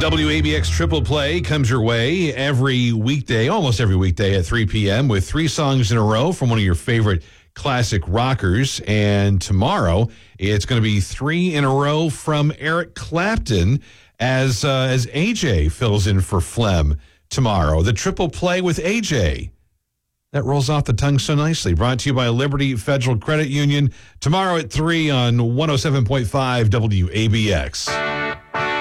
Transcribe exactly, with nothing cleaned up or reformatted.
W A B X Triple Play comes your way every weekday, almost every weekday at three p.m. with three songs in a row from one of your favorite classic rockers. And tomorrow, it's going to be three in a row from Eric Clapton as uh, as A J fills in for Flem tomorrow. The Triple Play with A J. That rolls off the tongue so nicely. Brought to you by Liberty Federal Credit Union. Tomorrow at three on one oh seven point five W A B X.